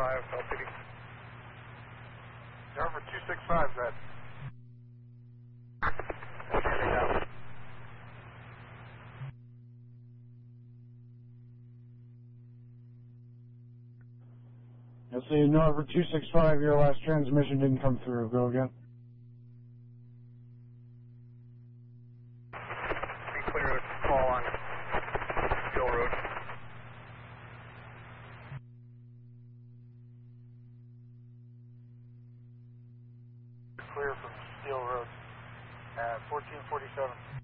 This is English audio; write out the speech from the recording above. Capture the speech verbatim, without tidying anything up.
five, Bell City. Norfolk two six five, that. Let's see, Norfolk two six five, your last transmission didn't come through. Go again. Be clear to call on Steel Road. Clear from Steel Road at fourteen forty-seven.